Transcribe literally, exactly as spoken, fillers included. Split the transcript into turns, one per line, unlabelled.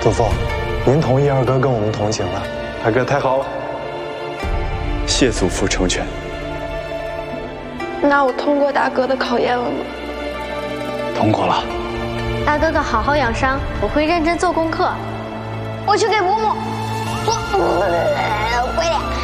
祖父，您同意二哥跟我们同行了。
二哥太好了，谢祖父成全。
那我通过大哥的考验了吗？
通过了。
大哥哥好好养伤，我会认真做功课。
我去给伯母。我，我，我，我，